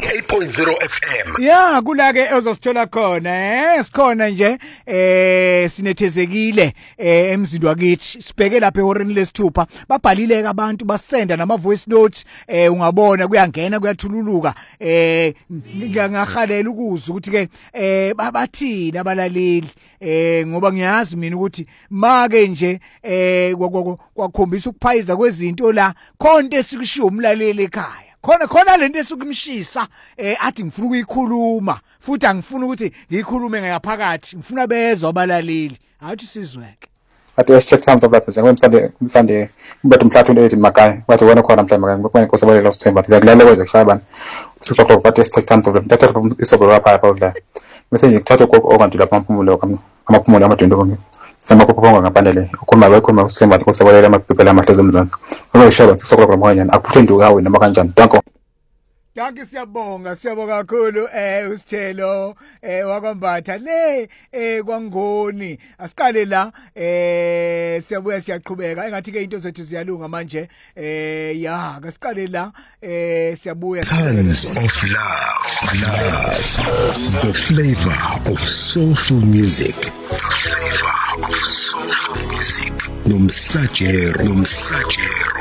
88.0 FM. Ya kula ke ozosithola khona sikhona nje sinethezekile emzini wakithi sibheke lapha ehoreni lesithupha babhalile ke abantu basenda nama voice note ungabona kuyangena kuyathululuka ngiyahalela ukuzwa ukuthi ke babathini abalaleli ngoba ngiyazi mina ukuthi make nje kwakhombisa ukuphayiza kwezinto la khonto esikushiya umlaleli ekhaya khona lento esukumshisa athi ngifuna ukuyikhuluma futhi angifuni ukuthi ngiyikhulume ngaphakathi ngifuna bezwe abalaleli athi sizweke ati check times of that nje Sunday ubethu umhlathu lethi makhaya wathi wona khona mhlawumbe ngokwenye kosebalela usithemba ngiyakulalela kweze kushayabana usisa khona bathi check times of that ntatha isobolo lapha la bese ngithatha okwanti lapha amaphumulo amadwendwe sama kuphonga ngaphandle ukhuluma bayikhuluma usithemba kosebalela amabhibhela amahlezi emzansi ngoba ishaba sisokola kwamanyana akuphenduka hawe noma kanjani danko. Danke siyabonga kakhulu usithelo wakwambatha le kwangoni asiqale la siyabuya siyaqhubeka engathi ke into zethu ziyalunga manje ya asiqale la siyabuya Tons of love, the flavor of soulful music, nomsajero